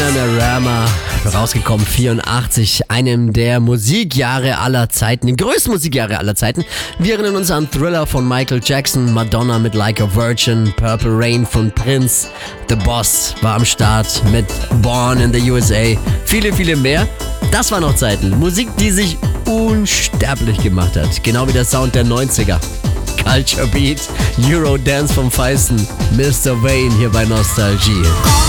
Bananarama, rausgekommen 84, einem der Musikjahre aller Zeiten, den größten Musikjahre aller Zeiten. Wir erinnern uns an Thriller von Michael Jackson, Madonna mit Like a Virgin, Purple Rain von Prince, The Boss war am Start mit Born in the USA, viele, viele mehr. Das waren noch Zeiten. Musik, die sich unsterblich gemacht hat, genau wie der Sound der 90er. Culture Beat, Eurodance vom Feinsten, Mr. Wayne hier bei Nostalgie.